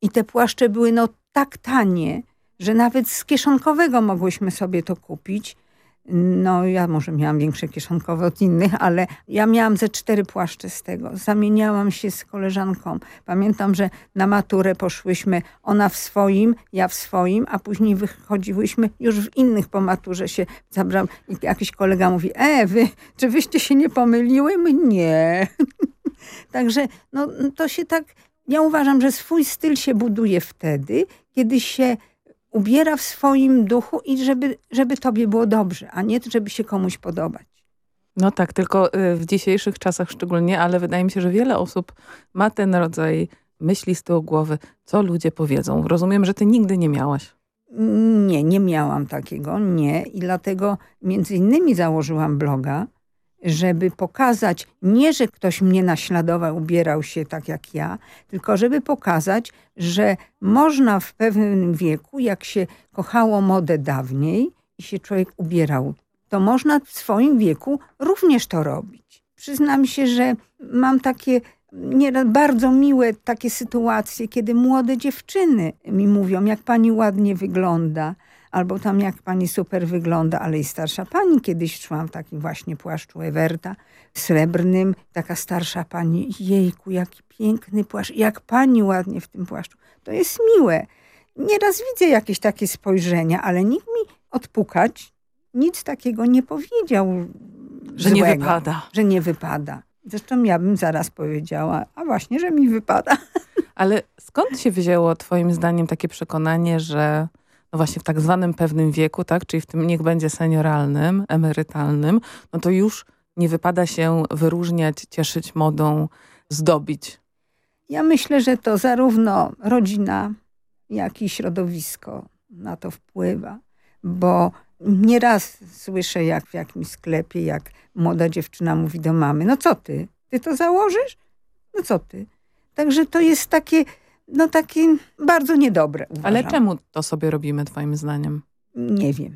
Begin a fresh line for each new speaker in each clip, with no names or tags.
I te płaszcze były tak tanie, że nawet z kieszonkowego mogłyśmy sobie to kupić. No ja może miałam większe kieszonkowe od innych, ale ja miałam ze 4 płaszcze z tego. Zamieniałam się z koleżanką. Pamiętam, że na maturę poszłyśmy, ona w swoim, ja w swoim, a później wychodziłyśmy już w innych po maturze się zabrał. I jakiś kolega mówi, czy wyście się nie pomyliły? My nie. Także to się tak, ja uważam, że swój styl się buduje wtedy, kiedy się ubiera w swoim duchu i żeby tobie było dobrze, a nie żeby się komuś podobać.
No tak, tylko w dzisiejszych czasach szczególnie, ale wydaje mi się, że wiele osób ma ten rodzaj myśli z tyłu głowy, co ludzie powiedzą. Rozumiem, że ty nigdy nie miałaś.
Nie miałam takiego, nie. I dlatego między innymi założyłam bloga, żeby pokazać, nie, że ktoś mnie naśladował, ubierał się tak jak ja, tylko żeby pokazać, że można w pewnym wieku, jak się kochało modę dawniej i się człowiek ubierał, to można w swoim wieku również to robić. Przyznam się, że mam takie nieraz bardzo miłe takie sytuacje, kiedy młode dziewczyny mi mówią, jak pani ładnie wygląda, albo tam jak pani super wygląda, ale i starsza pani. Kiedyś szłam w takim właśnie płaszczu Ewerta, srebrnym, taka starsza pani, jejku, jaki piękny płaszcz, jak pani ładnie w tym płaszczu. To jest miłe. Nieraz widzę jakieś takie spojrzenia, ale nikt mi odpukać nic takiego nie powiedział.
Że
złego,
nie wypada.
Że nie wypada. Zresztą ja bym zaraz powiedziała, a właśnie, że mi wypada.
Ale skąd się wzięło twoim zdaniem takie przekonanie, że no właśnie w tak zwanym pewnym wieku, tak, czyli w tym niech będzie senioralnym, emerytalnym, no to już nie wypada się wyróżniać, cieszyć modą, zdobić?
Ja myślę, że to zarówno rodzina, jak i środowisko na to wpływa, bo nieraz słyszę, jak w jakimś sklepie, jak młoda dziewczyna mówi do mamy, no co ty? Ty to założysz? No co ty? Także to jest takie bardzo niedobre, uważam.
Ale czemu to sobie robimy, twoim zdaniem?
Nie wiem.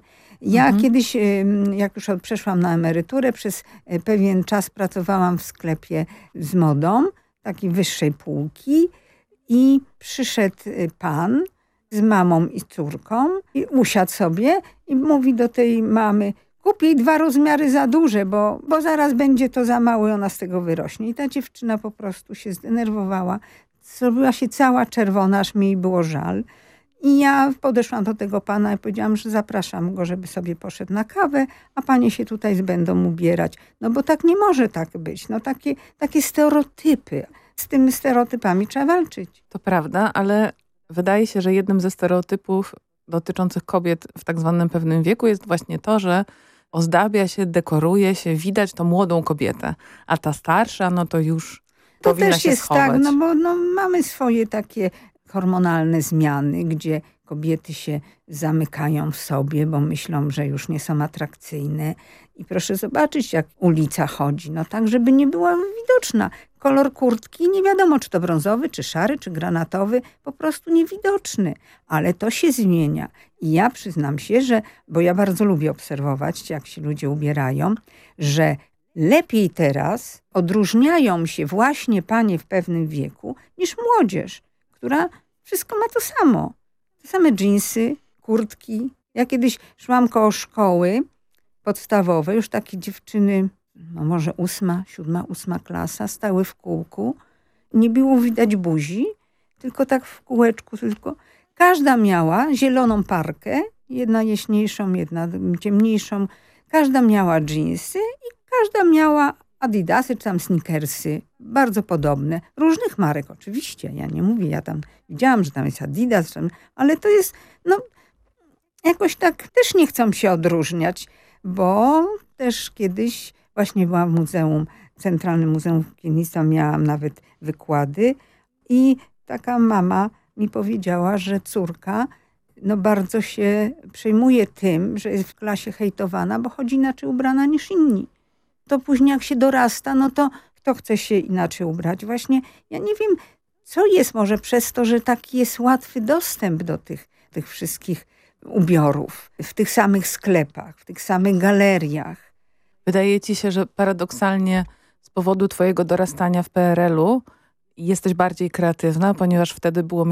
Ja kiedyś, jak już przeszłam na emeryturę, przez pewien czas pracowałam w sklepie z modą, takiej wyższej półki i przyszedł pan z mamą i córką i usiadł sobie i mówi do tej mamy, kup jej 2 rozmiary za duże, bo zaraz będzie to za małe, ona z tego wyrośnie. I ta dziewczyna po prostu się zdenerwowała. Zrobiła się cała czerwona, aż mi jej było żal. I ja podeszłam do tego pana i powiedziałam, że zapraszam go, żeby sobie poszedł na kawę, a panie się tutaj będą ubierać. No bo tak nie może tak być. No takie stereotypy. Z tymi stereotypami trzeba walczyć.
To prawda, ale wydaje się, że jednym ze stereotypów dotyczących kobiet w tak zwanym pewnym wieku jest właśnie to, że ozdabia się, dekoruje się, widać tą młodą kobietę. A ta starsza, no to już
to
powinna
też
się
jest
schować.
tak, no bo mamy swoje takie hormonalne zmiany, gdzie kobiety się zamykają w sobie, bo myślą, że już nie są atrakcyjne. I proszę zobaczyć, jak ulica chodzi. No tak, żeby nie była widoczna. Kolor kurtki, nie wiadomo, czy to brązowy, czy szary, czy granatowy, po prostu niewidoczny. Ale to się zmienia. I ja przyznam się, bo ja bardzo lubię obserwować, jak się ludzie ubierają, że lepiej teraz odróżniają się właśnie panie w pewnym wieku niż młodzież, która wszystko ma to samo. Te same dżinsy, kurtki. Ja kiedyś szłam koło szkoły podstawowej, już takie dziewczyny, no może 8 klasa, stały w kółku. Nie było widać buzi, tylko tak w kółeczku. Każda miała zieloną parkę, jedna jaśniejszą, jedna ciemniejszą. Każda miała dżinsy i każda miała Adidasy czy tam sneakersy, bardzo podobne. Różnych marek oczywiście, ja nie mówię, ja tam widziałam, że tam jest Adidas, ale to jest, jakoś tak też nie chcą się odróżniać, bo też kiedyś właśnie byłam w muzeum, Centralnym Muzeum Włókiennictwa, miałam nawet wykłady i taka mama mi powiedziała, że córka bardzo się przejmuje tym, że jest w klasie hejtowana, bo chodzi inaczej ubrana niż inni. To później jak się dorasta, no to kto chce się inaczej ubrać? Właśnie ja nie wiem, co jest może przez to, że taki jest łatwy dostęp do tych wszystkich ubiorów w tych samych sklepach, w tych samych galeriach.
Wydaje ci się, że paradoksalnie z powodu twojego dorastania w PRL-u jesteś bardziej kreatywna, ponieważ wtedy było